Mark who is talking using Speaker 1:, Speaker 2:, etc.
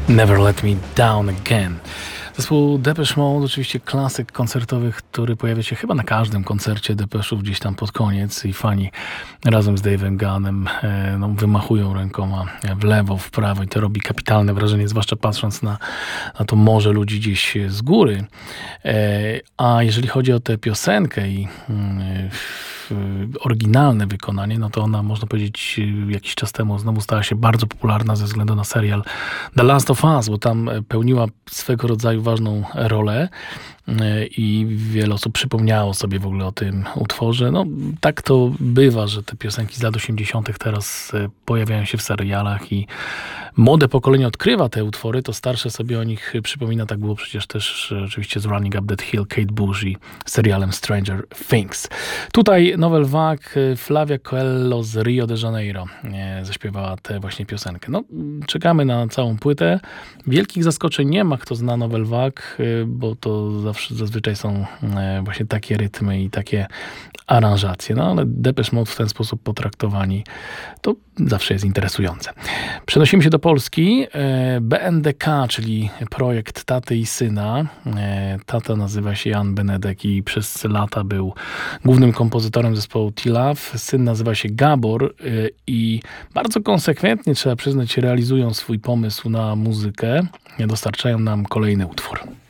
Speaker 1: Never Let Me Down Again. Zespół Depeche Mode, oczywiście klasyk koncertowy, który pojawia się chyba na każdym koncercie Depeche'ów gdzieś tam pod koniec i fani razem z Dave'em Gunnem wymachują rękoma w lewo, w prawo i to robi kapitalne wrażenie, zwłaszcza patrząc na to morze ludzi gdzieś z góry. A jeżeli chodzi o tę piosenkę i oryginalne wykonanie, no to ona, można powiedzieć, jakiś czas temu znowu stała się bardzo popularna ze względu na serial The Last of Us, bo tam pełniła swego rodzaju ważną rolę i wiele osób przypomniało sobie w ogóle o tym utworze. No, tak to bywa, że te piosenki z lat 80. teraz pojawiają się w serialach i młode pokolenie odkrywa te utwory, to starsze sobie o nich przypomina. Tak było przecież też oczywiście z Running Up That Hill, Kate Bush i serialem Stranger Things. Tutaj Novel Vague, Flavia Coelho z Rio de Janeiro zaśpiewała tę właśnie piosenkę. No, czekamy na całą płytę. Wielkich zaskoczeń nie ma, kto zna Novel Vague, bo to zazwyczaj są właśnie takie rytmy i takie aranżacje. No ale Depeche Mode w ten sposób potraktowani to zawsze jest interesujące. Przenosimy się do Polski. BNDK, czyli projekt taty i syna. Tata nazywa się Jan Benedek i przez lata był głównym kompozytorem zespołu T-Love. Syn nazywa się Gabor i bardzo konsekwentnie, trzeba przyznać, realizują swój pomysł na muzykę. Dostarczają nam kolejny utwór.